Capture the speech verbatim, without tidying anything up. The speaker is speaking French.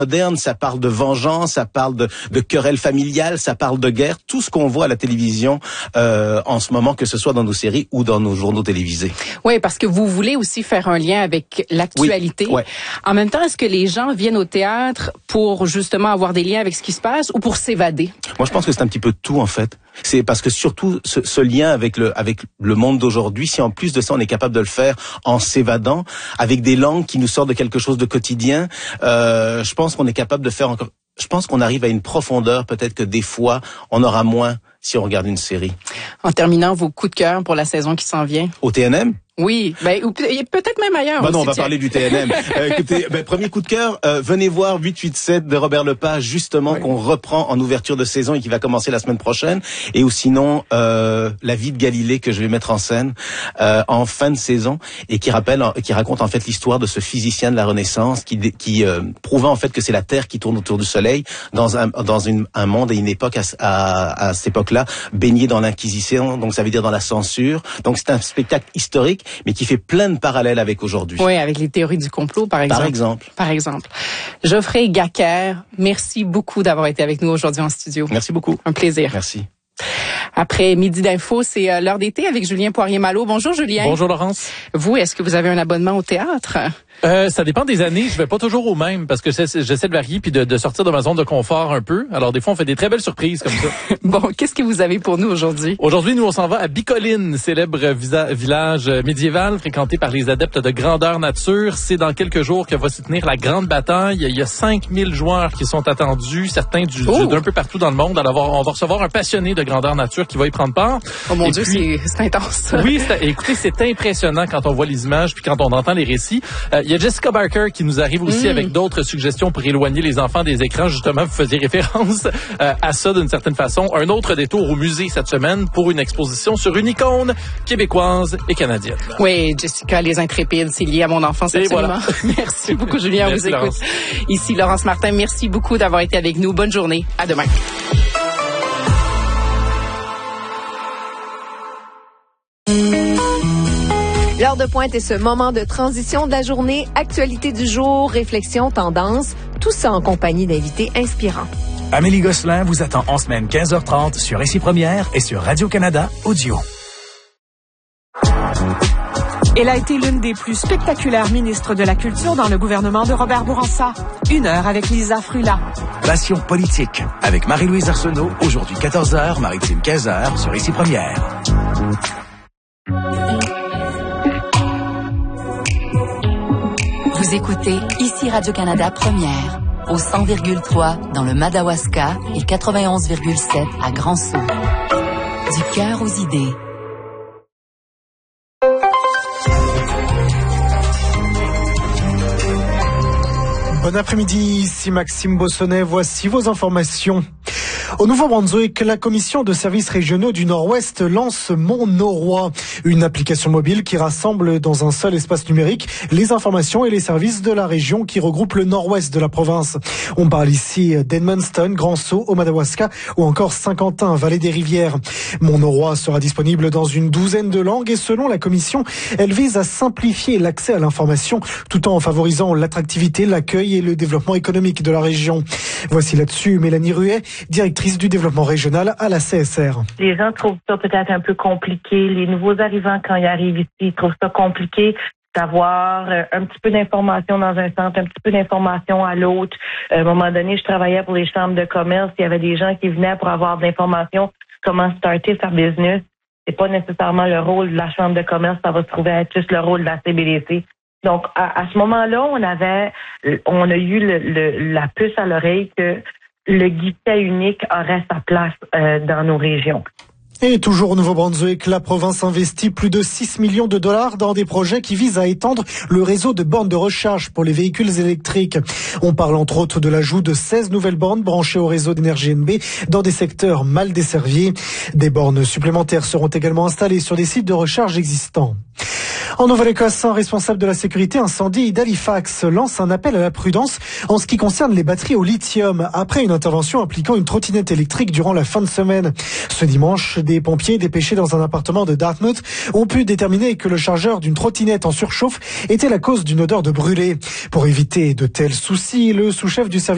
moderne, ça parle de vengeance, ça parle de, de querelles familiales, ça parle de guerre, tout ce qu'on voit à la télévision euh, en ce moment, que ce soit dans nos séries ou dans nos journaux télévisés. Oui, parce que vous voulez aussi faire un lien avec l'actualité. Oui, ouais. En même temps, est-ce que les gens viennent au théâtre pour justement avoir des liens avec ce qui se passe ou pour s'évader? Moi, je pense que c'est un petit peu de tout, en fait. C'est parce que surtout ce, ce lien avec le avec le monde d'aujourd'hui, si en plus de ça on est capable de le faire en s'évadant, avec des langues qui nous sortent de quelque chose de quotidien, euh, je pense qu'on est capable de faire encore. Je pense qu'on arrive à une profondeur peut-être que des fois on aura moins si on regarde une série. En terminant, vos coups de cœur pour la saison qui s'en vient. Au T N M? Oui, ben ou peut-être même ailleurs. Ben aussi, non, on va tiens. parler du T N M. euh, écoutez, ben, premier coup de cœur, euh, venez voir huit huit sept de Robert Lepage, justement, oui. qu'on reprend en ouverture de saison et qui va commencer la semaine prochaine. Et ou sinon, euh, La vie de Galilée, que je vais mettre en scène euh, en fin de saison et qui rappelle, qui raconte en fait l'histoire de ce physicien de la Renaissance qui, qui euh, prouvait en fait que c'est la Terre qui tourne autour du Soleil dans un dans une, un monde et une époque à, à, à cette époque-là baigné dans l'Inquisition, donc ça veut dire dans la censure. Donc c'est un spectacle historique, mais qui fait plein de parallèles avec aujourd'hui. Oui, avec les théories du complot, par exemple. Par exemple. Par exemple. Geoffrey Gacquer, merci beaucoup d'avoir été avec nous aujourd'hui en studio. Merci beaucoup. Un plaisir. Merci. Après Midi d'Info, c'est l'heure d'été avec Julien Poirier-Malo. Bonjour Julien. Bonjour Laurence. Vous, est-ce que vous avez un abonnement au théâtre? Euh, ça dépend des années. Je vais pas toujours au même parce que j'essaie de varier puis de, de sortir de ma zone de confort un peu. Alors des fois, on fait des très belles surprises comme ça. Bon, qu'est-ce que vous avez pour nous aujourd'hui? Aujourd'hui, nous, on s'en va à Bicoline, célèbre visa, village médiéval fréquenté par les adeptes de grandeur nature. C'est dans quelques jours que va s'y tenir la grande bataille. Il y a cinq mille joueurs qui sont attendus, certains du, oh. du, d'un peu partout dans le monde. Alors, on va recevoir un passionné de grandeur nature qui va y prendre part. Oh mon Et Dieu, puis, c'est, c'est intense. Oui, c'est, écoutez, c'est impressionnant quand on voit les images puis quand on entend les récits. Euh, il y a Jessica Barker qui nous arrive aussi mmh. avec d'autres suggestions pour éloigner les enfants des écrans. Justement, vous faisiez référence euh, à ça d'une certaine façon. Un autre détour au musée cette semaine pour une exposition sur une icône québécoise et canadienne. Oui, Jessica, les intrépides, c'est lié à mon enfance, et absolument. Voilà. Merci beaucoup, Julien. On vous écoute. Laurence. Ici, Laurence Martin. Merci beaucoup d'avoir été avec nous. Bonne journée. À demain. L'heure de pointe est ce moment de transition de la journée, actualité du jour, réflexion, tendance, tout ça en compagnie d'invités inspirants. Amélie Gosselin vous attend en semaine quinze heures trente sur Ici Première et sur Radio-Canada Audio. Elle a été l'une des plus spectaculaires ministres de la Culture dans le gouvernement de Robert Bourassa. Une heure avec Lisa Frula. Passion politique avec Marie-Louise Arsenault, aujourd'hui quatorze heures, Maritime quinze heures sur Ici Première. Vous écoutez Ici Radio-Canada Première, au cent virgule trois dans le Madawaska et quatre-vingt-onze virgule sept à Grand-Sault. Du cœur aux idées. Bon après-midi, ici Maxime Bossonnet, voici vos informations. Au Nouveau-Brunswick, la Commission de services régionaux du Nord-Ouest lance Mon Norois, une application mobile qui rassemble dans un seul espace numérique les informations et les services de la région qui regroupe le Nord-Ouest de la province. On parle ici d'Edmundston, Grand-Sault, au Madawaska ou encore Saint-Quentin, Vallée des Rivières. Mon Norois sera disponible dans une douzaine de langues et selon la Commission, elle vise à simplifier l'accès à l'information tout en favorisant l'attractivité, l'accueil et le développement économique de la région. Voici là-dessus Mélanie Ruet, directrice du développement régional à la C S R. Les gens trouvent ça peut-être un peu compliqué. Les nouveaux arrivants, quand ils arrivent ici, ils trouvent ça compliqué d'avoir un petit peu d'informations dans un centre, un petit peu d'informations à l'autre. À un moment donné, je travaillais pour les chambres de commerce. Il y avait des gens qui venaient pour avoir de l'information comment starter sa business. C'est pas nécessairement le rôle de la chambre de commerce, ça va se trouver être juste le rôle de la C B D C. Donc, à, à ce moment-là, on avait, on a eu le, le, la puce à l'oreille que le guichet unique aurait sa place euh, dans nos régions. Et toujours au Nouveau-Brunswick, la province investit plus de six millions de dollars dans des projets qui visent à étendre le réseau de bornes de recharge pour les véhicules électriques. On parle entre autres de l'ajout de seize nouvelles bornes branchées au réseau d'énergie N B dans des secteurs mal desservis. Des bornes supplémentaires seront également installées sur des sites de recharge existants. En Nouvelle-Écosse, un responsable de la sécurité incendie d'Halifax lance un appel à la prudence en ce qui concerne les batteries au lithium après une intervention impliquant une trottinette électrique durant la fin de semaine. Ce dimanche, des pompiers dépêchés dans un appartement de Dartmouth ont pu déterminer que le chargeur d'une trottinette en surchauffe était la cause d'une odeur de brûlé. Pour éviter de tels soucis, le sous-chef du service